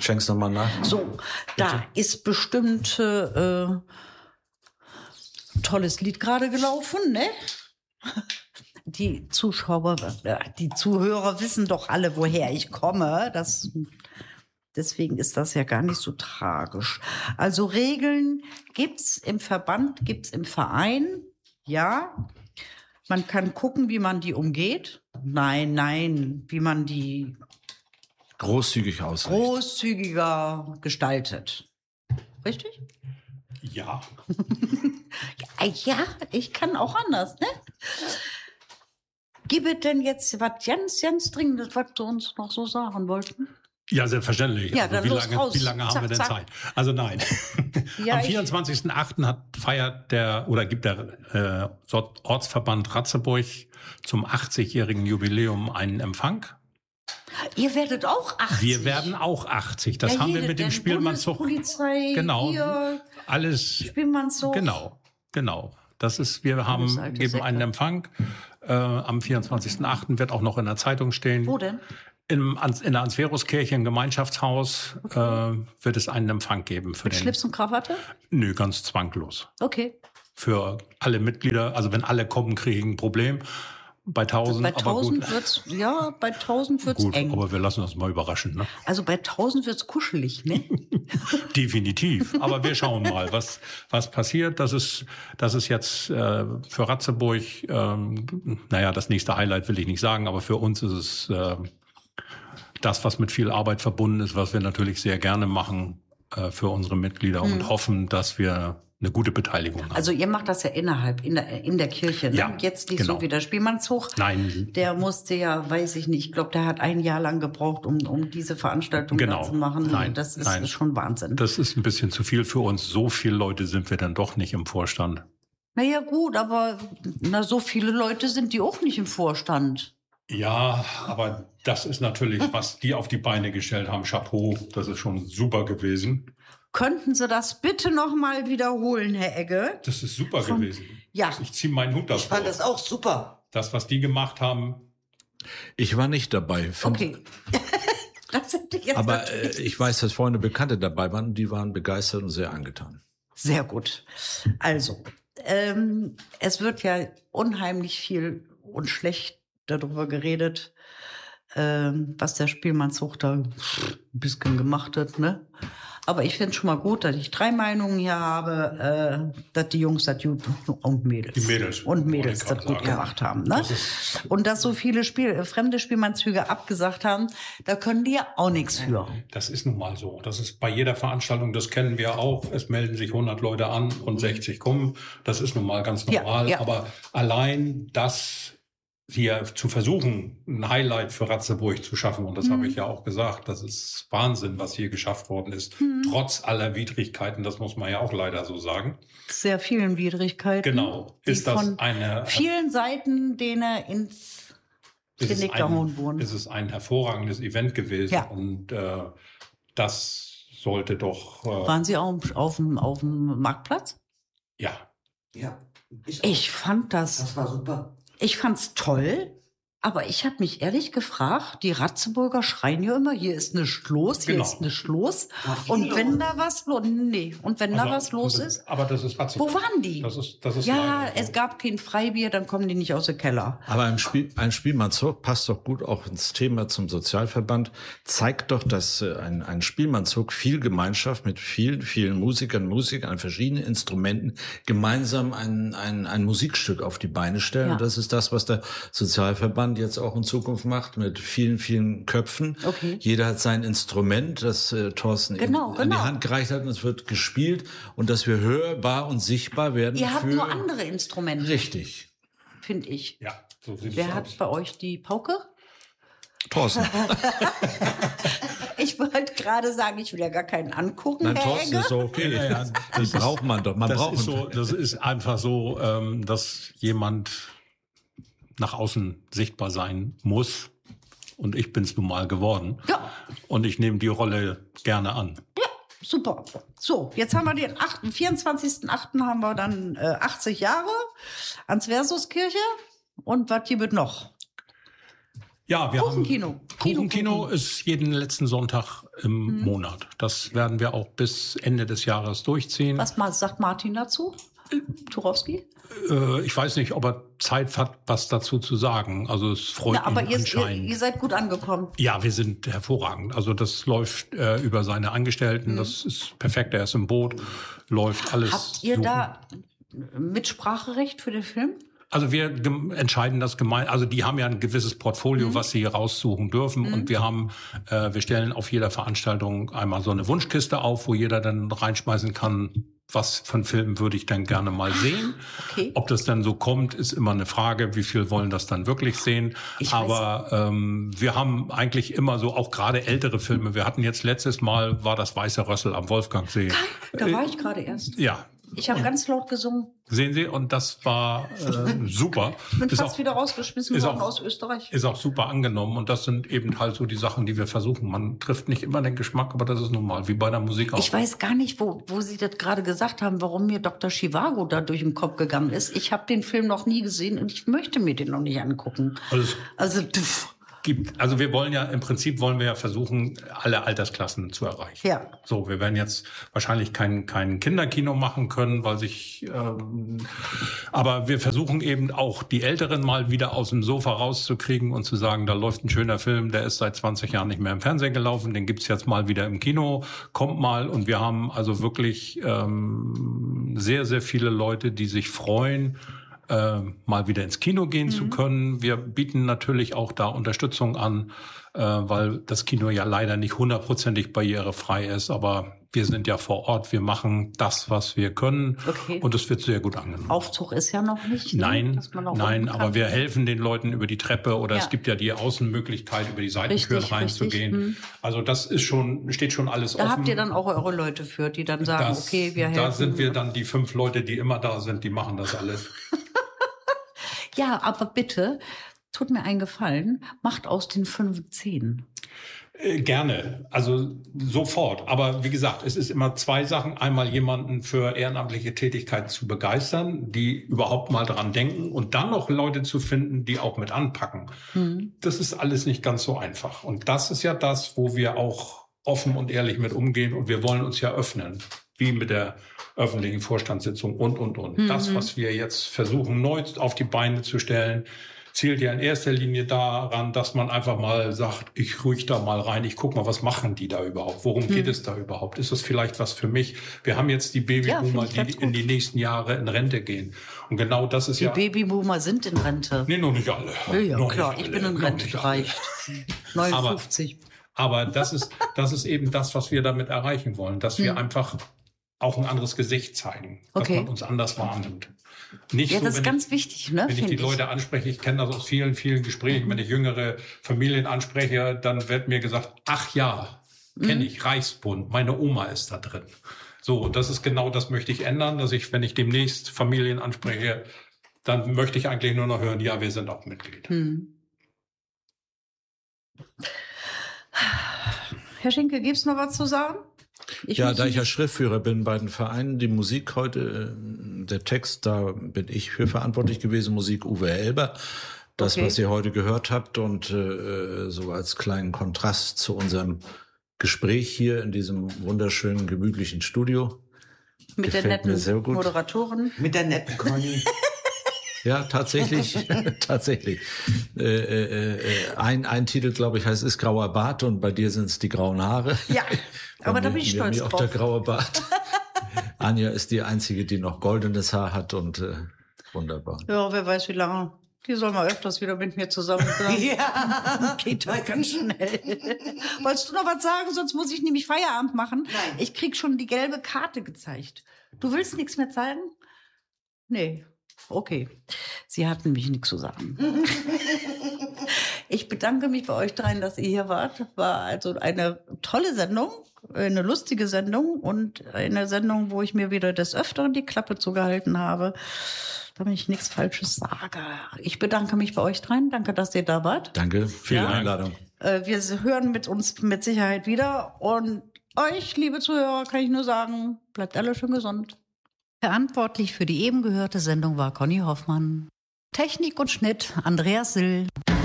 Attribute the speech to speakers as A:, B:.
A: Schenk's nochmal nach.
B: So, da ist bestimmt tolles Lied gerade gelaufen, ne? Die Zuhörer wissen doch alle, woher ich komme. Deswegen ist das ja gar nicht so tragisch. Also Regeln gibt's im Verband, gibt's im Verein, ja. Man kann gucken, wie man die umgeht. Nein, wie man die großzügiger gestaltet. Richtig?
C: Ja.
B: Ja, ich kann auch anders, ne? Gibt es denn jetzt was ganz Dringendes, was Sie uns noch so sagen wollten?
C: Ja, selbstverständlich.
B: Ja,
C: also
B: dann
C: wie lange haben wir denn Zeit? Also nein.
B: Ja,
C: Am 24.08. gibt der Ortsverband Ratzeburg zum 80-jährigen Jubiläum einen Empfang.
B: Ihr werdet auch 80?
C: Wir werden auch 80. Das haben wir mit dem Spielmannszug.
B: Polizei,
C: Genau.
B: ihr,
C: Alles.
B: Spielmannszug.
C: Genau. Wir geben einen Empfang. Am 24.08. wird auch noch in der Zeitung stehen.
B: Wo denn?
C: In der Ansveruskirche im Gemeinschaftshaus wird es einen Empfang geben.
B: Mit Schlips und Krawatte?
C: Nö, ganz zwanglos.
B: Okay.
C: Für alle Mitglieder, also wenn alle kommen, kriegen ein Problem. Bei 1000,
B: bei 1000 wird's
C: gut,
B: eng.
C: Aber wir lassen uns mal überraschen, ne?
B: Also bei 1000 wird's kuschelig, ne?
C: Definitiv. Aber wir schauen mal, was passiert. Das ist jetzt für Ratzeburg, das nächste Highlight will ich nicht sagen, aber für uns ist es das, was mit viel Arbeit verbunden ist, was wir natürlich sehr gerne machen für unsere Mitglieder und hoffen, dass wir eine gute Beteiligung haben.
B: Also ihr macht das ja in der Kirche, ne?
C: Ja,
B: Jetzt nicht
C: genau.
B: so wie der Spielmannszug.
C: Nein.
B: Der musste ja, weiß ich nicht, ich glaube, der hat ein Jahr lang gebraucht, um diese Veranstaltung da zu machen.
C: Nein,
B: das ist schon Wahnsinn.
C: Das ist ein bisschen zu viel für uns. So viele Leute sind wir dann doch nicht im Vorstand.
B: Naja gut, aber so viele Leute sind die auch nicht im Vorstand.
C: Ja, aber das ist natürlich, was die auf die Beine gestellt haben. Chapeau, das ist schon super gewesen.
B: Könnten Sie das bitte noch mal wiederholen, Herr Egge?
C: Das ist super gewesen.
B: Ja.
C: Ich ziehe meinen Hut davor.
B: Ich fand das auch super.
C: Das, was die gemacht haben.
A: Ich war nicht dabei.
B: Okay. Das hätte ich jetzt
A: aber ich weiß, dass Freunde, Bekannte dabei waren. Die waren begeistert und sehr angetan.
B: Sehr gut. Also, es wird ja unheimlich viel und schlecht darüber geredet, was der Spielmannszug da ein bisschen gemacht hat, ne? Aber ich finde es schon mal gut, dass ich 3 Meinungen hier habe, dass die Jungs das gut und Mädels.
C: Die Mädels.
B: Und Mädels das gut gemacht haben. Ne? Und dass so viele fremde Spielmannszüge abgesagt haben, da können die ja auch nichts für.
C: Das ist nun mal so. Das ist bei jeder Veranstaltung, das kennen wir auch. Es melden sich 100 Leute an und 60 kommen. Das ist nun mal ganz normal.
B: Ja.
C: Aber allein das hier zu versuchen, ein Highlight für Ratzeburg zu schaffen. Und das habe ich ja auch gesagt. Das ist Wahnsinn, was hier geschafft worden ist. Trotz aller Widrigkeiten, das muss man ja auch leider so sagen.
B: Sehr vielen Widrigkeiten.
C: Genau. Ist das
B: von
C: eine
B: vielen Seiten, denen ins Genick gehauen wurden.
C: Es ist ein hervorragendes Event gewesen.
B: Ja.
C: Und das sollte doch...
B: Waren Sie auch auf dem Marktplatz?
C: Ja.
D: Ja.
B: Ich fand
D: Das war super.
B: Ich fand's toll, aber ich habe mich ehrlich gefragt, die Ratzeburger schreien ja immer, hier ist nichts los, hier ist nichts los. Und wenn da was los, da was los ist,
C: aber das ist Ratzeburg.
B: wo waren die?
C: Das ist
B: Ja,
C: leider so.
B: es gab kein Freibier, dann kommen die nicht aus dem Keller.
A: Aber ein Spielmannszug passt doch gut auch ins Thema zum Sozialverband. Zeigt doch, dass ein Spielmannszug viel Gemeinschaft mit vielen Musikern an verschiedenen Instrumenten gemeinsam ein Musikstück auf die Beine stellen.
B: Ja.
A: Und das ist das, was der Sozialverband jetzt auch in Zukunft macht mit vielen Köpfen.
B: Okay.
A: Jeder hat sein Instrument, das Thorsten in die Hand gereicht hat, und es wird gespielt, und dass wir hörbar und sichtbar werden.
B: Ihr habt nur andere Instrumente.
A: Richtig.
B: Finde ich.
C: Ja, so sieht es
B: Wer
C: aus.
B: hat bei euch die Pauke?
A: Thorsten.
B: Ich wollte gerade sagen, ich will ja gar keinen angucken,
A: Nein,
B: Herr
A: Thorsten
B: Egge.
A: ist so okay.
C: Ja,
A: Das braucht man doch.
C: Das ist einfach so, dass jemand nach außen sichtbar sein muss. Und ich bin es nun mal geworden.
B: Ja.
C: Und ich nehme die Rolle gerne an.
B: Ja, super. So, jetzt haben wir den 24.08. haben wir dann 80 Jahre Ansversuskirche. Und was gibt es noch?
C: Ja, wir
B: Kuchenkino.
C: haben Kuchenkino ist jeden letzten Sonntag im Monat. Das werden wir auch bis Ende des Jahres durchziehen.
B: Was sagt Martin dazu? Turowski?
C: Ich weiß nicht, ob er Zeit hat, was dazu zu sagen. Also es freut ihn
B: Aber
C: anscheinend.
B: ihr seid gut angekommen.
C: Ja, wir sind hervorragend. Also das läuft über seine Angestellten. Das ist perfekt. Er ist im Boot, läuft alles.
B: Habt ihr da Mitspracherecht für den Film?
C: Also wir entscheiden das gemeinsam. Also die haben ja ein gewisses Portfolio, was sie raussuchen dürfen. Und wir stellen auf jeder Veranstaltung einmal so eine Wunschkiste auf, wo jeder dann reinschmeißen kann, was von Filmen würde ich denn gerne mal sehen.
B: Okay.
C: Ob das dann so kommt, ist immer eine Frage. Wie viel wollen das dann wirklich sehen? Aber wir haben eigentlich immer so, auch gerade ältere Filme. Wir hatten jetzt letztes Mal, war das Weiße Rössel am Wolfgangsee.
B: Da war ich gerade erst.
C: Ja.
B: Ich habe ganz laut gesungen.
C: Sehen Sie, und das war super.
B: Ich bin
C: Ist
B: fast
C: auch-
B: wieder rausgeschmissen
C: ist
B: worden
C: auch-
B: aus Österreich.
C: Ist auch super angenommen, und das sind eben halt so die Sachen, die wir versuchen. Man trifft nicht immer den Geschmack, aber das ist normal, wie bei der Musik auch.
B: Ich weiß gar nicht, wo Sie das gerade gesagt haben, warum mir Dr. Chivago da durch den Kopf gegangen ist. Ich habe den Film noch nie gesehen und ich möchte mir den noch nicht angucken. Also
C: wir wollen ja, im Prinzip wollen wir ja versuchen, alle Altersklassen zu erreichen.
B: Ja.
C: So, wir werden jetzt wahrscheinlich kein Kinderkino machen können, aber wir versuchen eben auch die Älteren mal wieder aus dem Sofa rauszukriegen und zu sagen, da läuft ein schöner Film, der ist seit 20 Jahren nicht mehr im Fernsehen gelaufen, den gibt's jetzt mal wieder im Kino, kommt mal. Und wir haben also wirklich sehr, sehr viele Leute, die sich freuen, mal wieder ins Kino gehen zu können. Wir bieten natürlich auch da Unterstützung an, weil das Kino ja leider nicht 100%ig barrierefrei ist, aber wir sind ja vor Ort, wir machen das, was wir können, und es wird sehr gut angenommen.
B: Aufzug ist ja noch nicht.
C: Nein,
B: dass man noch
C: nein,
B: unten kann.
C: aber wir helfen den Leuten über die Treppe, oder
B: Ja.
C: es gibt ja die Außenmöglichkeit, über die Seitentüren
B: Richtig,
C: reinzugehen. Also das ist steht schon alles
B: Da
C: offen.
B: habt ihr dann auch eure Leute für, die dann sagen, okay, wir helfen.
C: Da sind wir dann die 5 Leute, die immer da sind, die machen das alles.
B: Ja, aber bitte, tut mir einen Gefallen, macht aus den 5 10.
C: Gerne, also sofort. Aber wie gesagt, es ist immer 2 Sachen. Einmal jemanden für ehrenamtliche Tätigkeiten zu begeistern, die überhaupt mal dran denken, und dann noch Leute zu finden, die auch mit anpacken. Das ist alles nicht ganz so einfach. Und das ist ja das, wo wir auch offen und ehrlich mit umgehen, und wir wollen uns ja öffnen, wie mit der öffentlichen Vorstandssitzung und. Das, was wir jetzt versuchen, neu auf die Beine zu stellen, zielt ja in erster Linie daran, dass man einfach mal sagt, ich ruhig da mal rein, ich guck mal, was machen die da überhaupt? Worum geht es da überhaupt? Ist das vielleicht was für mich? Wir haben jetzt die Babyboomer,
B: finde ich
C: die
B: ganz
C: in die nächsten Jahre in Rente gehen. Und genau das ist
B: Die
C: ja...
B: Babyboomer sind in Rente.
C: Nee, noch nicht alle.
B: Ja,
C: Noch
B: klar,
C: nicht
B: ich
C: alle,
B: bin in
C: noch
B: Rente,
C: nicht alle.
B: reicht. 59.
C: Aber das ist eben das, was wir damit erreichen wollen, dass wir einfach auch ein anderes Gesicht zeigen, dass man uns anders wahrnimmt. Nicht
B: Ja,
C: so,
B: das ist ganz wichtig, ne?
C: wenn ich die Leute anspreche, ich kenne das aus vielen, vielen Gesprächen, wenn ich jüngere Familien anspreche, dann wird mir gesagt, ach ja, kenne ich, Reichsbund, meine Oma ist da drin. So, das ist genau, das möchte ich ändern, dass ich, wenn ich demnächst Familien anspreche, dann möchte ich eigentlich nur noch hören, ja, wir sind auch Mitglied.
B: Herr Schinkel, gibt's noch was zu sagen?
A: Da ich ja Schriftführer bin bei den Vereinen, die Musik heute, der Text, da bin ich für verantwortlich gewesen, Musik Uwe Elber. Das, was ihr heute gehört habt, und so als kleinen Kontrast zu unserem Gespräch hier in diesem wunderschönen, gemütlichen Studio.
B: Mit der
A: Gefällt mir sehr
B: netten
A: gut.
B: Moderatorin.
D: Mit der netten Conny.
A: Ja, tatsächlich, tatsächlich. Ein Titel, glaube ich, heißt Ist grauer Bart, und bei dir sind es die grauen Haare.
B: Ja, aber da bin ich stolz
A: auch der
B: drauf.
A: graue Bart. Anja ist die Einzige, die noch goldenes Haar hat, und wunderbar.
B: Ja, wer weiß wie lange. Die soll mal öfters wieder mit mir zusammen sein.
D: Ja.
B: Geht doch ganz schnell. Wolltest du noch was sagen? Sonst muss ich nämlich Feierabend machen.
D: Nein.
B: Ich krieg schon die gelbe Karte gezeigt. Du willst nichts mehr zeigen? Nee. Okay. Sie hat nämlich nichts zu sagen. Ich bedanke mich bei euch dreien, dass ihr hier wart. War also eine tolle Sendung, eine lustige Sendung und eine Sendung, wo ich mir wieder des Öfteren die Klappe zugehalten habe, damit ich nichts Falsches sage. Ich bedanke mich bei euch dreien. Danke, dass ihr da wart.
A: Danke für die
B: Ja.
A: Einladung.
B: Wir hören mit uns mit Sicherheit wieder. Und euch, liebe Zuhörer, kann ich nur sagen, bleibt alle schön gesund. Verantwortlich für die eben gehörte Sendung war Conny Hoffmann. Technik und Schnitt Andreas Sill.